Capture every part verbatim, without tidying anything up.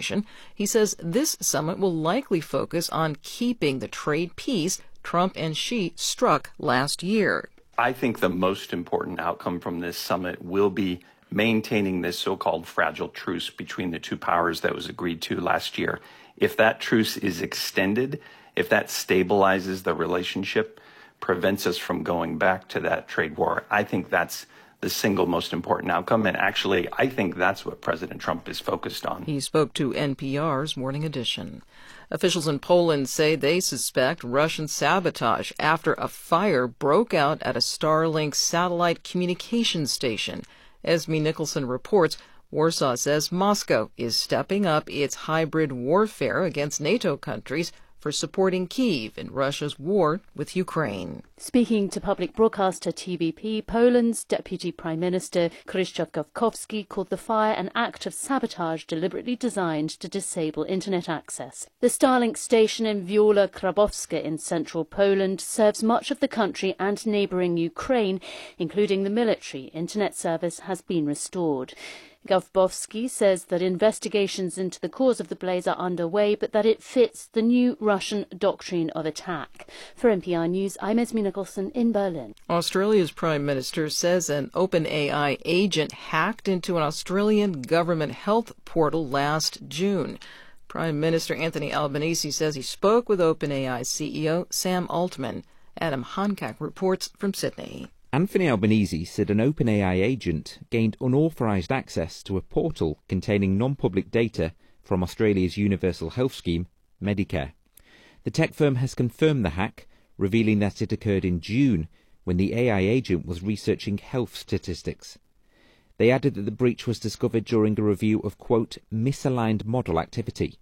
administration. He says this summit will likely focus on keeping the trade peace Trump and Xi struck last year. I think the most important outcome from this summit will be maintaining this so-called fragile truce between the two powers that was agreed to last year. If that truce is extended, if that stabilizes the relationship, prevents us from going back to that trade war, I think that's the single most important outcome. And actually, I think that's what President Trump is focused on. He spoke to N P R's Morning Edition. Officials in Poland say they suspect Russian sabotage after a fire broke out at a Starlink satellite communication station. Esme Nicholson reports Warsaw says Moscow is stepping up its hybrid warfare against NATO countries for supporting Kyiv in Russia's war with Ukraine. Speaking to public broadcaster T V P, Poland's Deputy Prime Minister Krzysztof Gawkowski called the fire an act of sabotage deliberately designed to disable internet access. The Starlink station in Wiola Krabowska in central Poland serves much of the country and neighbouring Ukraine, including the military. Internet service has been restored. Gawkowski says that investigations into the cause of the blaze are underway, but that it fits the new Russian doctrine of attack. For N P R News, I'm Esme Nicholson in Berlin. Australia's Prime Minister says an OpenAI agent hacked into an Australian government health portal last June. Prime Minister Anthony Albanese says he spoke with OpenAI C E O Sam Altman. Adam Hancock reports from Sydney. Anthony Albanese said an OpenAI agent gained unauthorised access to a portal containing non-public data from Australia's universal health scheme, Medicare. The tech firm has confirmed the hack, revealing that it occurred in June when the A I agent was researching health statistics. They added that the breach was discovered during a review of, quote, misaligned model activity.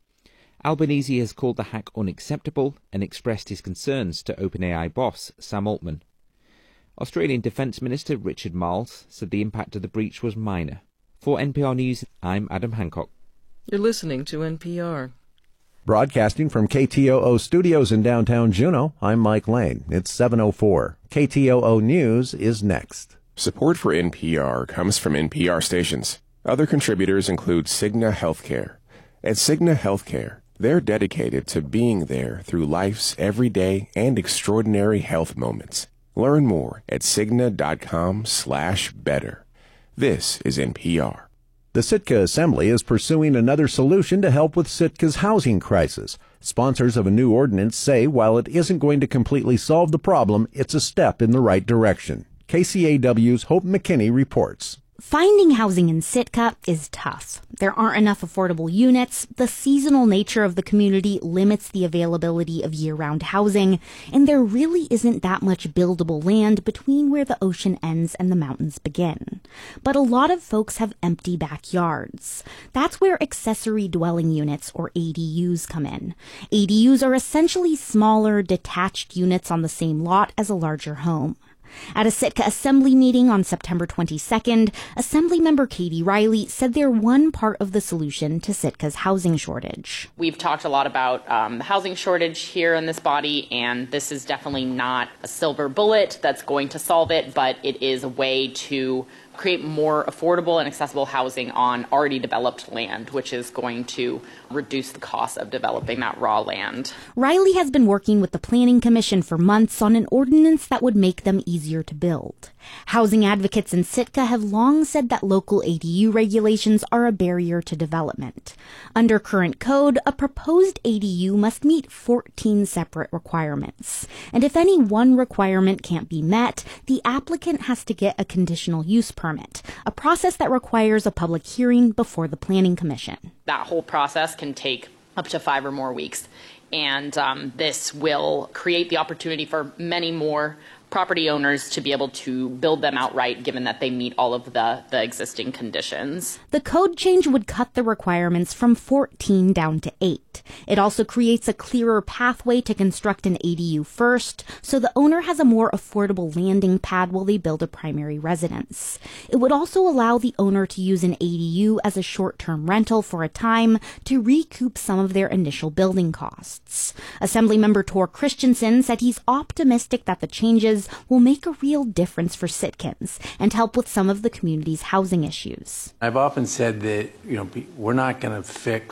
Albanese has called the hack unacceptable and expressed his concerns to OpenAI boss Sam Altman. Australian Defence Minister Richard Marles said the impact of the breach was minor. For N P R News, I'm Adam Hancock. You're listening to N P R. Broadcasting from K T O O studios in downtown Juneau, I'm Mike Lane. It's seven oh four. K T O O News is next. Support for N P R comes from N P R stations. Other contributors include Cigna Healthcare. At Cigna Healthcare, they're dedicated to being there through life's everyday and extraordinary health moments. Learn more at Cigna.com slash better. This is N P R. The Sitka Assembly is pursuing another solution to help with Sitka's housing crisis. Sponsors of a new ordinance say while it isn't going to completely solve the problem, it's a step in the right direction. K C A W's Hope McKinney reports. Finding housing in Sitka is tough. There aren't enough affordable units, the seasonal nature of the community limits the availability of year-round housing, and there really isn't that much buildable land between where the ocean ends and the mountains begin. But a lot of folks have empty backyards. That's where accessory dwelling units, or A D Us, come in. A D Us are essentially smaller, detached units on the same lot as a larger home. At a Sitka Assembly meeting on September twenty-second, Assemblymember Katie Riley said they're one part of the solution to Sitka's housing shortage. We've talked a lot about um, the housing shortage here in this body, and this is definitely not a silver bullet that's going to solve it, but it is a way to create more affordable and accessible housing on already developed land, which is going to reduce the cost of developing that raw land. Riley has been working with the Planning Commission for months on an ordinance that would make them easier to build. Housing advocates in Sitka have long said that local A D U regulations are a barrier to development. Under current code, a proposed A D U must meet fourteen separate requirements. And if any one requirement can't be met, the applicant has to get a conditional use permit, a process that requires a public hearing before the Planning Commission. That whole process can take up to five or more weeks. And um, this will create the opportunity for many more property owners to be able to build them outright, given that they meet all of the, the existing conditions. The code change would cut the requirements from fourteen down to eight. It also creates a clearer pathway to construct an A D U first, so the owner has a more affordable landing pad while they build a primary residence. It would also allow the owner to use an A D U as a short-term rental for a time to recoup some of their initial building costs. Assemblymember Tor Christensen said he's optimistic that the changes will make a real difference for Sitkans and help with some of the community's housing issues. I've often said that, you know, we're not going to fix